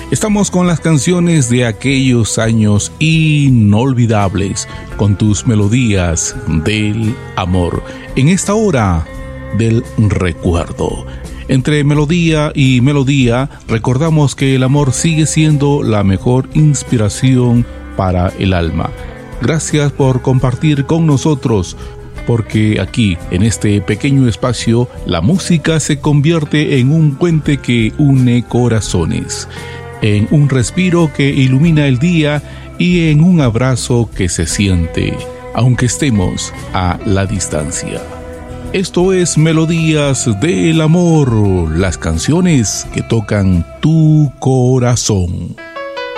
Estamos con las canciones de aquellos años inolvidables, con tus melodías del amor. En esta hora del recuerdo. Entre melodía y melodía, recordamos que el amor sigue siendo la mejor inspiración para el alma. Gracias por compartir con nosotros, porque aquí, en este pequeño espacio, la música se convierte en un puente que une corazones, en un respiro que ilumina el día y en un abrazo que se siente, aunque estemos a la distancia. Esto es Melodías del Amor, las canciones que tocan tu corazón.